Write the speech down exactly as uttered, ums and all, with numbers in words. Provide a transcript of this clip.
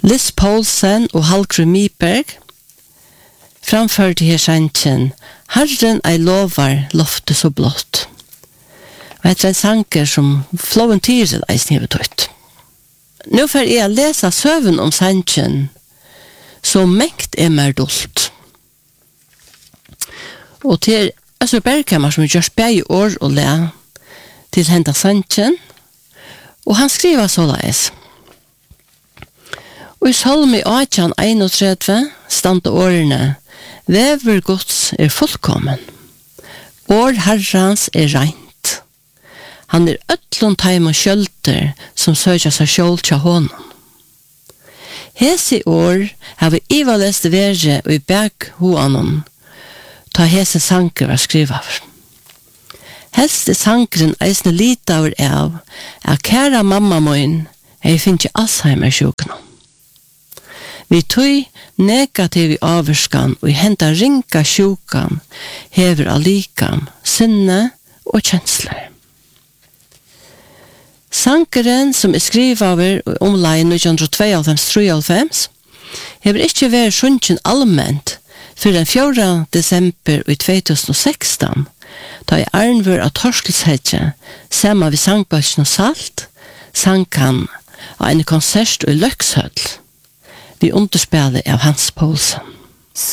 Liz Poulsen og Hallgrim Miberg framførte her sangen Herren ei lovar loftet så blått. Og etter en sanger som Flowen Tyrell eisen hever tøyt. Nå får jeg lese søvn om sangen så mengt er mer dult. Og til Øster Bergkammer som gjør speg i år og le til henda sangen, og han skriver såleis. Og i Salmi åtjan einogtredve stande årene Vever Guds er fullkommen. År Herrans er reint. Han er öllum taim og skjølter som søkja seg skjold tja honom. Hesi år har vi ivalest vere og i bæk hoanon ta hese sanker var skriva av. Helst er sankeren eisne lita av av at kæra mamma moin hei finnje Alzheimer-sjukna. Vi tøy negativ i avverskan og i henta ringa sjukan hever allikam, sinne og kjensler. Sankeren som er skriva over omleie nitton tjueto hever ikkje vært sunnkjen allment for den fjorda desember i tjuesekstan, da i Arnvør av Torskelshetje, sammen ved sangbøtjen og salt, sang han av en konsert i Løkshøll, vi underspillet av Hans Poulsen.